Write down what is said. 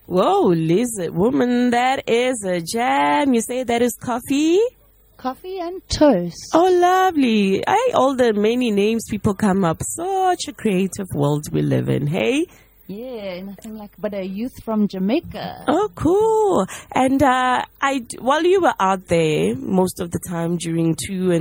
Whoa, lizard woman, that is a jam. You say that is coffee? Coffee and toast. Oh, lovely. All the many names people come up. Such a creative world we live in, hey? Yeah, nothing like but a youth from Jamaica. Oh, cool. And while you were out there most of the time during 2 and